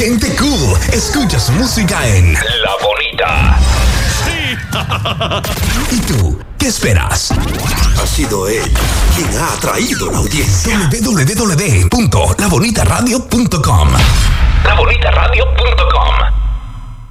gente cool escucha su música en La Bonita. ¿Y tú qué esperas? Ha sido él quien ha atraído la audiencia. www.labonitaradio.com. labonitaradio.com